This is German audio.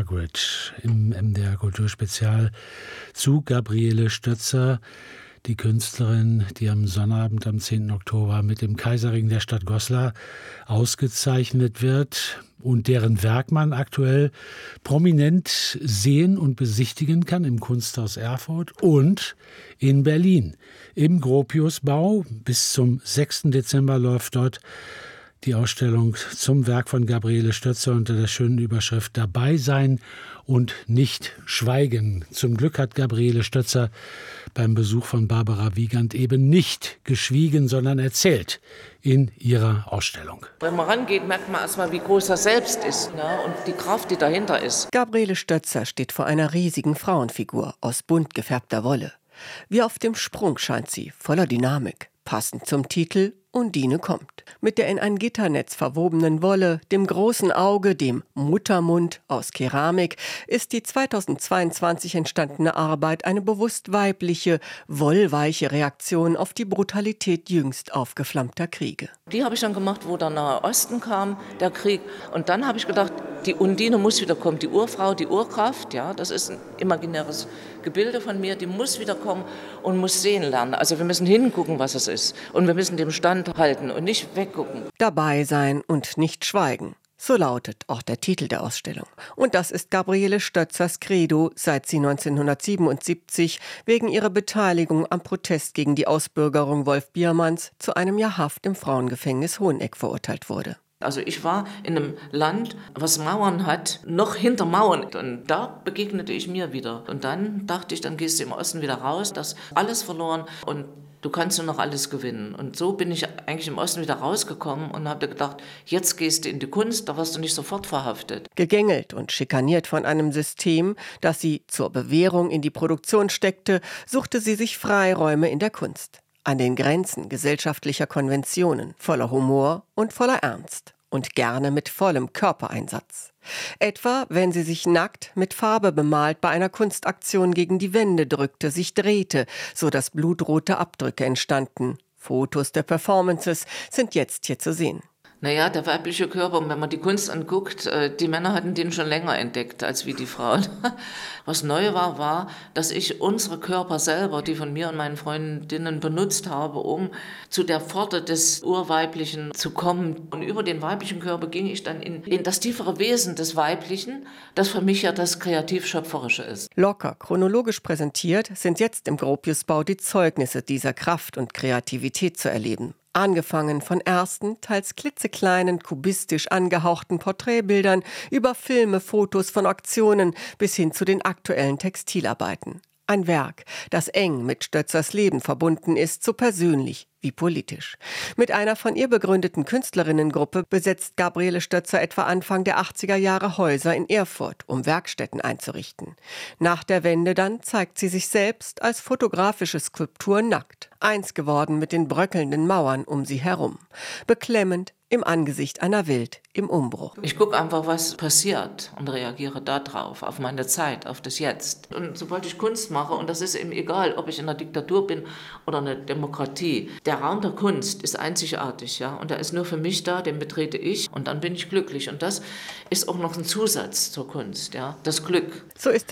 Margaret im MDR Kulturspezial zu Gabriele Stötzer, die Künstlerin, die am Sonnabend, am 10. Oktober mit dem Kaiserring der Stadt Goslar ausgezeichnet wird und deren Werk man aktuell prominent sehen und besichtigen kann im Kunsthaus Erfurt und in Berlin im Gropiusbau. Bis zum 6. Dezember läuft dort die Ausstellung zum Werk von Gabriele Stötzer unter der schönen Überschrift Dabei sein und nicht schweigen. Zum Glück hat Gabriele Stötzer beim Besuch von Barbara Wiegand eben nicht geschwiegen, sondern erzählt in ihrer Ausstellung. Wenn man rangeht, merkt man erstmal, wie groß er selbst ist, ne? Und die Kraft, die dahinter ist. Gabriele Stötzer steht vor einer riesigen Frauenfigur aus bunt gefärbter Wolle. Wie auf dem Sprung scheint sie, voller Dynamik, passend zum Titel Undine kommt. Mit der in ein Gitternetz verwobenen Wolle, dem großen Auge, dem Muttermund aus Keramik, ist die 2022 entstandene Arbeit eine bewusst weibliche, wollweiche Reaktion auf die Brutalität jüngst aufgeflammter Kriege. Die habe ich dann gemacht, wo der Nahe Osten kam, der Krieg. Und dann habe ich gedacht, die Undine muss wiederkommen, die Urfrau, die Urkraft, ja, das ist ein imaginäres Gebilde von mir, die muss wiederkommen und muss sehen lernen. Also wir müssen hingucken, was es ist. Und wir müssen dem Stand halten und nicht weggucken. Dabei sein und nicht schweigen. So lautet auch der Titel der Ausstellung. Und das ist Gabriele Stötzers Credo, seit sie 1977 wegen ihrer Beteiligung am Protest gegen die Ausbürgerung Wolf Biermanns zu einem Jahr Haft im Frauengefängnis Hoheneck verurteilt wurde. Also ich war in einem Land, was Mauern hat, noch hinter Mauern. Und da begegnete ich mir wieder. Und dann dachte ich, dann gehst du im Osten wieder raus, das ist alles verloren und du kannst nur noch alles gewinnen. Und so bin ich eigentlich im Osten wieder rausgekommen und habe gedacht, jetzt gehst du in die Kunst, da wirst du nicht sofort verhaftet. Gegängelt und schikaniert von einem System, das sie zur Bewährung in die Produktion steckte, suchte sie sich Freiräume in der Kunst. An den Grenzen gesellschaftlicher Konventionen, voller Humor und voller Ernst. Und gerne mit vollem Körpereinsatz. Etwa, wenn sie sich nackt mit Farbe bemalt bei einer Kunstaktion gegen die Wände drückte, sich drehte, so dass blutrote Abdrücke entstanden. Fotos der Performances sind jetzt hier zu sehen. Naja, der weibliche Körper, wenn man die Kunst anguckt, die Männer hatten den schon länger entdeckt als wie die Frauen. Was neu war, dass ich unsere Körper selber, die von mir und meinen Freundinnen benutzt habe, um zu der Pforte des Urweiblichen zu kommen. Und über den weiblichen Körper ging ich dann in das tiefere Wesen des Weiblichen, das für mich ja das Kreativ-Schöpferische ist. Locker, chronologisch präsentiert, sind jetzt im Gropiusbau die Zeugnisse dieser Kraft und Kreativität zu erleben. Angefangen von ersten, teils klitzekleinen, kubistisch angehauchten Porträtbildern über Filme, Fotos von Aktionen bis hin zu den aktuellen Textilarbeiten. Ein Werk, das eng mit Stötzers Leben verbunden ist, so persönlich wie politisch. Mit einer von ihr begründeten Künstlerinnengruppe besetzt Gabriele Stötzer etwa Anfang der 80er Jahre Häuser in Erfurt, um Werkstätten einzurichten. Nach der Wende dann zeigt sie sich selbst als fotografische Skulptur nackt, eins geworden mit den bröckelnden Mauern um sie herum. Beklemmend im Angesicht einer Welt im Umbruch. Ich gucke einfach, was passiert und reagiere darauf, auf meine Zeit, auf das Jetzt. Und sobald ich Kunst mache, und das ist eben egal, ob ich in einer Diktatur bin oder einer Demokratie, der Raum der Kunst ist einzigartig, ja, und der ist nur für mich da, den betrete ich und dann bin ich glücklich. Und das ist auch noch ein Zusatz zur Kunst, ja, das Glück. So ist